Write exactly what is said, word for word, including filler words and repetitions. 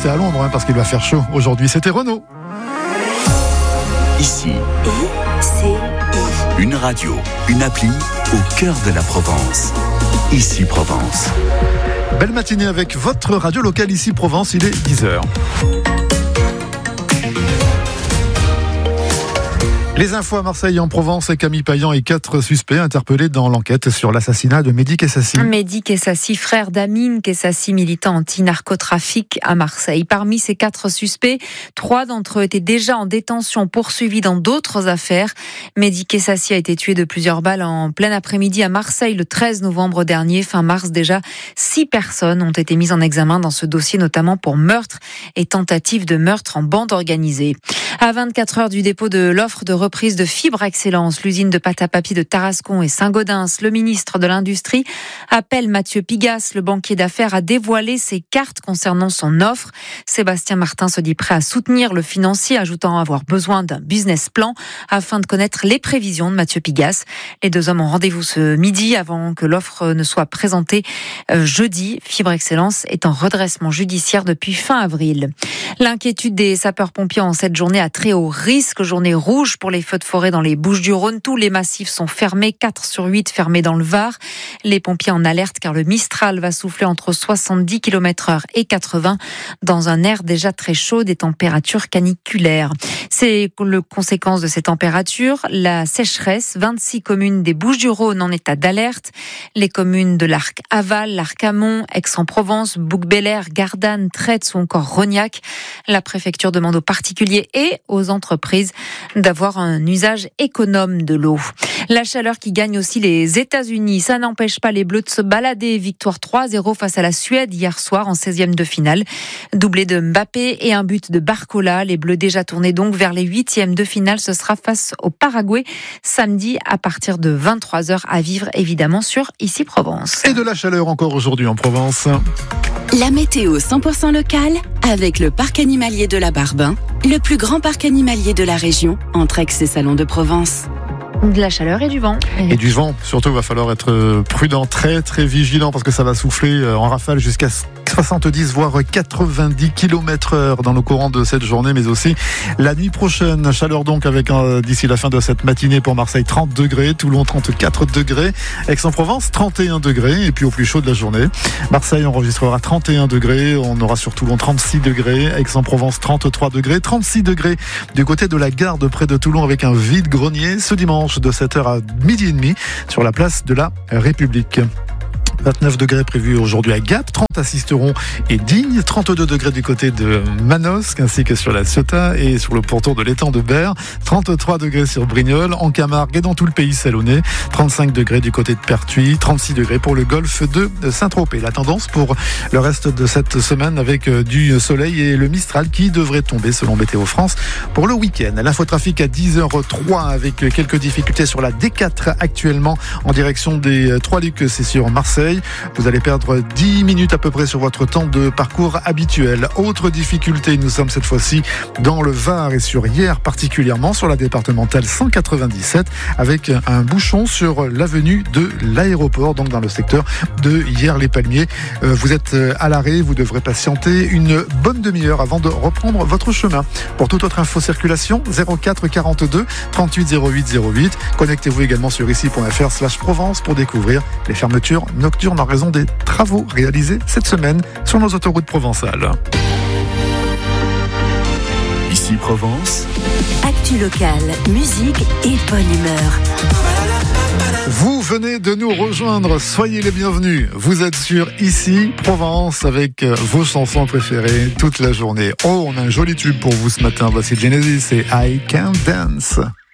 rester à l'ombre hein, parce qu'il va faire chaud aujourd'hui. C'était Renaud. Ici, I C I. une radio, une appli au cœur de la Provence. Ici Provence. Belle matinée avec votre radio locale Ici Provence, il est dix heures. Les infos à Marseille en Provence, Camille Payan et quatre suspects interpellés dans l'enquête sur l'assassinat de Mehdi Kessassi. Mehdi Kessassi, frère d'Amine Kessassi, militant anti-narcotrafic à Marseille. Parmi ces quatre suspects, trois d'entre eux étaient déjà en détention, poursuivis dans d'autres affaires. Mehdi Kessassi a été tué de plusieurs balles en plein après-midi à Marseille le treize novembre dernier. Fin mars déjà, six personnes ont été mises en examen dans ce dossier, notamment pour meurtre et tentative de meurtre en bande organisée. À vingt-quatre heures du dépôt de l'offre de reprise de Fibre Excellence, l'usine de pâte à papier de Tarascon et Saint-Gaudens, le ministre de l'Industrie appelle Mathieu Pigasse, le banquier d'affaires, à dévoiler ses cartes concernant son offre. Sébastien Martin se dit prêt à soutenir le financier, ajoutant avoir besoin d'un business plan afin de connaître les prévisions de Mathieu Pigasse. Les deux hommes ont rendez-vous ce midi avant que l'offre ne soit présentée jeudi. Fibre Excellence est en redressement judiciaire depuis fin avril. L'inquiétude des sapeurs-pompiers en cette journée à très haut risque, journée rouge pour les feux de forêt dans les Bouches-du-Rhône. Tous les massifs sont fermés, quatre sur huit fermés dans le Var. Les pompiers en alerte car le Mistral va souffler entre soixante-dix kilomètres heure et quatre-vingts dans un air déjà très chaud, des températures caniculaires. C'est le conséquence de ces températures, la sécheresse. vingt-six communes des Bouches-du-Rhône en état d'alerte. Les communes de l'Arc-Aval, l'Arc-Amont, Aix-en-Provence, Bouc-Bel-Air, Gardanne, Traits ou encore Rognac. La préfecture demande aux particuliers et aux entreprises d'avoir un usage économe de l'eau. La chaleur qui gagne aussi les États-Unis, ça n'empêche pas les Bleus de se balader. Victoire trois à zéro face à la Suède hier soir en seizième de finale. Doublé de Mbappé et un but de Barcola. Les Bleus déjà tournés donc vers les huitièmes de finale. Ce sera face au Paraguay samedi à partir de vingt-trois heures à vivre évidemment sur Ici Provence. Et de la chaleur encore aujourd'hui en Provence. La météo cent pour cent locale avec le parc animalier de la Barbin, le plus grand parc animalier de la région, entre Aix et Salon de Provence. De la chaleur et du vent. Et du vent, surtout, il va falloir être prudent, très très vigilant parce que ça va souffler en rafale jusqu'à soixante-dix voire quatre-vingt-dix kilomètres heure dans le courant de cette journée, mais aussi la nuit prochaine. Chaleur donc avec euh, d'ici la fin de cette matinée pour Marseille trente degrés, Toulon trente-quatre degrés, Aix-en-Provence trente et un degrés et puis au plus chaud de la journée. Marseille enregistrera trente et un degrés, on aura sur Toulon trente-six degrés, Aix-en-Provence trente-trois degrés, trente-six degrés du côté de la gare de près de Toulon avec un vide-grenier ce dimanche de sept heures à midi et demi sur la place de la République. vingt-neuf degrés prévus aujourd'hui à Gap, trente à Sisteron et Digne, trente-deux degrés du côté de Manosque ainsi que sur la Ciotat et sur le pourtour de l'étang de Berre, trente-trois degrés sur Brignoles, en Camargue et dans tout le pays salonnais, trente-cinq degrés du côté de Pertuis, trente-six degrés pour le golfe de Saint-Tropez. La tendance pour le reste de cette semaine avec du soleil et le Mistral qui devrait tomber selon Météo France pour le week-end. L'infotrafic à dix heures trois avec quelques difficultés sur la D quatre actuellement en direction des Trois-Lucs, c'est sur Marseille. Vous allez perdre dix minutes à peu près sur votre temps de parcours habituel. Autre difficulté, nous sommes cette fois-ci dans le Var et sur Hyères particulièrement, sur la départementale cent quatre-vingt-dix-sept avec un bouchon sur l'avenue de l'aéroport, donc dans le secteur de Hyères-les-Palmiers. Vous êtes à l'arrêt, vous devrez patienter une bonne demi-heure avant de reprendre votre chemin. Pour toute autre info circulation, zéro quatre quarante-deux trente-huit zéro huit zéro huit. Connectez-vous également sur ici.fr slash Provence pour découvrir les fermetures nocturnes en raison des travaux réalisés cette semaine sur nos autoroutes provençales. Ici Provence. Actu locale, musique et bonne humeur. Vous venez de nous rejoindre, soyez les bienvenus. Vous êtes sur Ici Provence avec vos chansons préférées toute la journée. Oh, on a un joli tube pour vous ce matin. Voici Genesis et I Can Dance.